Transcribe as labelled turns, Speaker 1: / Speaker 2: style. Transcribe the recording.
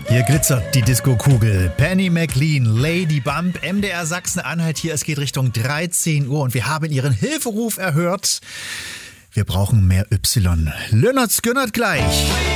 Speaker 1: Hier glitzert die Disco-Kugel. Penny McLean, Lady Bump, MDR Sachsen-Anhalt hier. Es geht Richtung 13 Uhr und wir haben Ihren Hilferuf erhört. Wir brauchen mehr Y. Lönnert's Gönnert gleich.